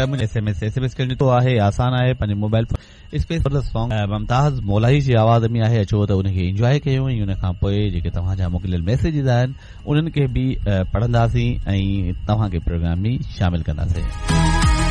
मुंहिंजे SMS करण जो आहे आसान आहे पंहिंजे मोबाइल स्पेस पर सॉन्ग मुमताज़ मोलाही जी आवाज़ में आहे अचो त उनखे एंजॉय कयूं ऐं उन खां पोइ जेके तव्हांजा मोकिलियल मैसेजिस आहिनि उन्हनि खे बि पढ़ंदासीं ऐं तव्हांखे प्रोग्राम में शामिल कंदासीं।